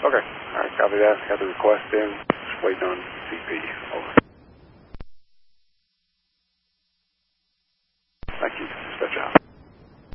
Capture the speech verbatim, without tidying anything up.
Okay. All right, copy that. Got the request in. Just waiting on C P. Over. Thank you. Dispatch out.